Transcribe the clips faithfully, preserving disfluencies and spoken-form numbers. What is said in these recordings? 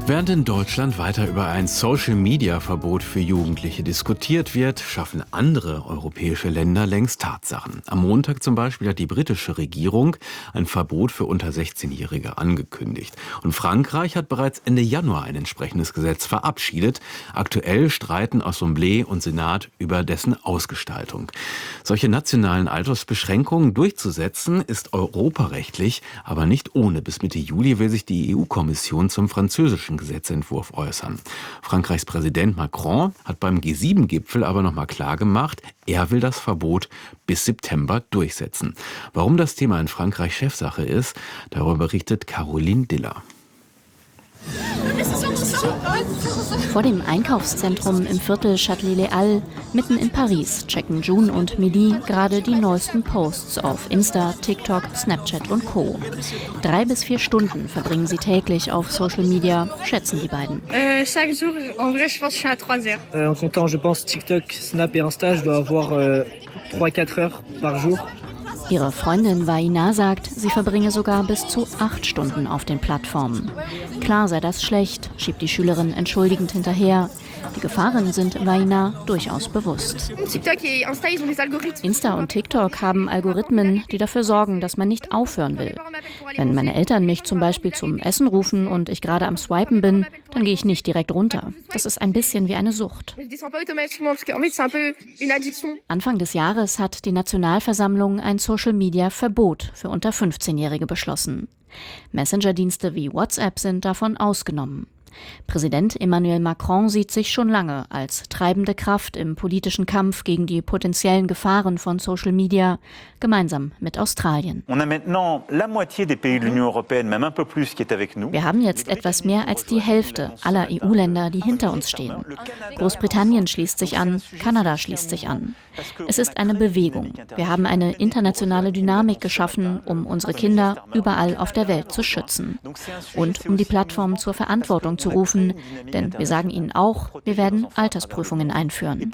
Während in Deutschland weiter über ein Social-Media-Verbot für Jugendliche diskutiert wird, schaffen andere europäische Länder längst Tatsachen. Am Montag zum Beispiel hat die britische Regierung ein Verbot für unter sechzehnjährige angekündigt. Und Frankreich hat bereits Ende Januar ein entsprechendes Gesetz verabschiedet. Aktuell streiten Assemblée und Senat über dessen Ausgestaltung. Solche nationalen Altersbeschränkungen durchzusetzen, ist europarechtlich, aber nicht ohne. Bis Mitte Juli will sich die E U-Kommission zum französischen Gesetzentwurf äußern. Frankreichs Präsident Macron hat beim G sieben Gipfel aber noch mal klargemacht, er will das Verbot bis September durchsetzen. Warum das Thema in Frankreich Chefsache ist, darüber berichtet Caroline Diller. Vor dem Einkaufszentrum im Viertel Châtelet-Les-Halles, mitten in Paris, checken June und Mehdi gerade die neuesten Posts auf Insta, TikTok, Snapchat und Co. Drei bis vier Stunden verbringen sie täglich auf Social Media, schätzen die beiden. Euh, chaque jour, en vrai, je pense que je suis à trois heures. Euh, en comptant, je pense, TikTok, Snap et Insta, je dois avoir euh, trois à quatre heures par jour. Ihre Freundin Vaina sagt, sie verbringe sogar bis zu acht Stunden auf den Plattformen. Klar sei das schlecht, schiebt die Schülerin entschuldigend hinterher. Die Gefahren sind Vaina durchaus bewusst. Insta und TikTok haben Algorithmen, die dafür sorgen, dass man nicht aufhören will. Wenn meine Eltern mich zum Beispiel zum Essen rufen und ich gerade am Swipen bin, dann gehe ich nicht direkt runter. Das ist ein bisschen wie eine Sucht. Anfang des Jahres hat die Nationalversammlung ein Social-Media-Verbot für unter fünfzehnjährige beschlossen. Messenger-Dienste wie WhatsApp sind davon ausgenommen. Präsident Emmanuel Macron sieht sich schon lange als treibende Kraft im politischen Kampf gegen die potenziellen Gefahren von Social Media, gemeinsam mit Australien. Wir haben jetzt etwas mehr als die Hälfte aller E U-Länder, die hinter uns stehen. Großbritannien schließt sich an, Kanada schließt sich an. Es ist eine Bewegung. Wir haben eine internationale Dynamik geschaffen, um unsere Kinder überall auf der Welt zu schützen. Und um die Plattformen zur Verantwortung zu rufen, denn wir sagen ihnen auch, wir werden Altersprüfungen einführen.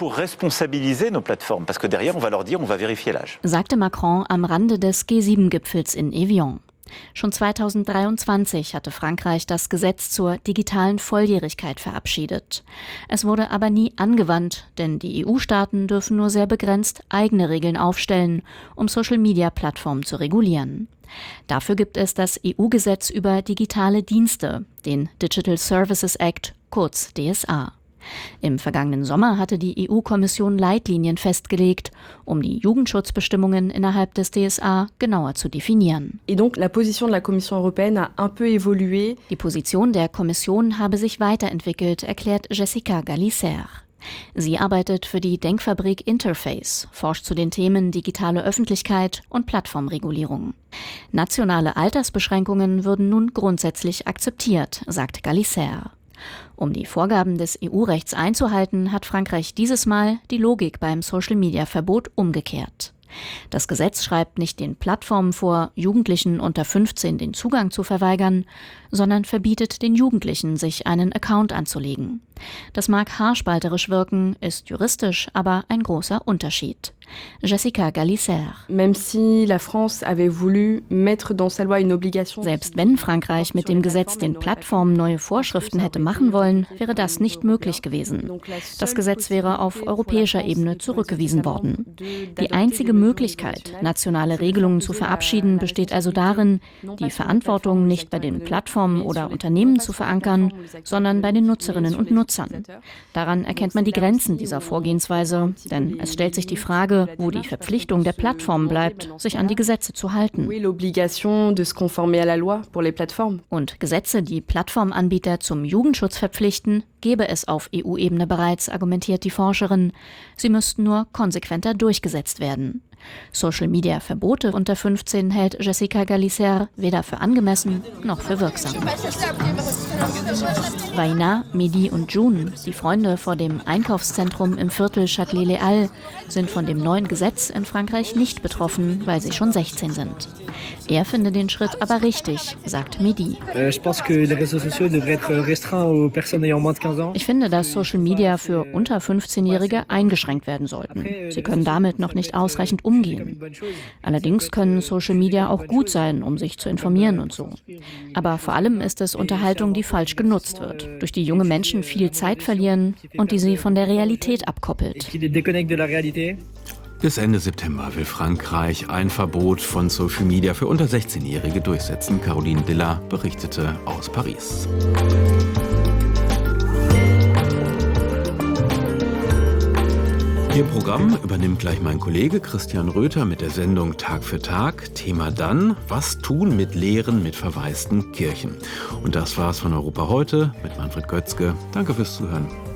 Sagte Macron am Rande des G sieben Gipfels in Evian. Schon zweitausenddreiundzwanzig hatte Frankreich das Gesetz zur digitalen Volljährigkeit verabschiedet. Es wurde aber nie angewandt, denn die E U-Staaten dürfen nur sehr begrenzt eigene Regeln aufstellen, um Social-Media-Plattformen zu regulieren. Dafür gibt es das E U-Gesetz über digitale Dienste, den Digital Services Act, kurz D S A. Im vergangenen Sommer hatte die E U-Kommission Leitlinien festgelegt, um die Jugendschutzbestimmungen innerhalb des D S A genauer zu definieren. Et donc la position de la Commission européenne a un peu évolué. Die Position der Kommission habe sich weiterentwickelt, erklärt Jessica Gallicer. Sie arbeitet für die Denkfabrik Interface, forscht zu den Themen digitale Öffentlichkeit und Plattformregulierung. Nationale Altersbeschränkungen würden nun grundsätzlich akzeptiert, sagt Gallicer. Um die Vorgaben des E U-Rechts einzuhalten, hat Frankreich dieses Mal die Logik beim Social-Media-Verbot umgekehrt. Das Gesetz schreibt nicht den Plattformen vor, Jugendlichen unter fünfzehn den Zugang zu verweigern, sondern verbietet den Jugendlichen, sich einen Account anzulegen. Das mag haarspalterisch wirken, ist juristisch aber ein großer Unterschied. Jessica Gallicer. Même si la France avait voulu mettre dans sa loi une obligation. Selbst wenn Frankreich mit dem Gesetz den Plattformen neue Vorschriften hätte machen wollen, wäre das nicht möglich gewesen. Das Gesetz wäre auf europäischer Ebene zurückgewiesen worden. Die einzige Möglichkeit, nationale Regelungen zu verabschieden, besteht also darin, die Verantwortung nicht bei den Plattformen oder Unternehmen zu verankern, sondern bei den Nutzerinnen und Nutzern. Daran erkennt man die Grenzen dieser Vorgehensweise, denn es stellt sich die Frage, wo die Verpflichtung der Plattformen bleibt, sich an die Gesetze zu halten. Und Gesetze, die Plattformanbieter zum Jugendschutz verpflichten, gäbe es auf E U-Ebene bereits, argumentiert die Forscherin. Sie müssten nur konsequenter durchgesetzt werden. Social-Media-Verbote unter fünfzehn hält Jessica Gallicer weder für angemessen noch für wirksam. Vaina, Mehdi und June, die Freunde vor dem Einkaufszentrum im Viertel Châtelet-Les-Halles, sind von dem neuen Gesetz in Frankreich nicht betroffen, weil sie schon sechzehn sind. Er finde den Schritt aber richtig, sagt Mehdi. Ich finde, dass Social Media für unter fünfzehnjährige eingeschränkt werden sollten. Sie können damit noch nicht ausreichend umgehen. umgehen. Allerdings können Social Media auch gut sein, um sich zu informieren und so. Aber vor allem ist es Unterhaltung, die falsch genutzt wird, durch die junge Menschen viel Zeit verlieren und die sie von der Realität abkoppelt. Bis Ende September will Frankreich ein Verbot von Social Media für unter sechzehnjährige durchsetzen. Caroline Diller berichtete aus Paris. Ihr Programm übernimmt gleich mein Kollege Christian Röther mit der Sendung Tag für Tag. Thema dann, was tun mit leeren, mit verwaisten Kirchen. Und das war's von Europa heute mit Manfred Götzke. Danke fürs Zuhören.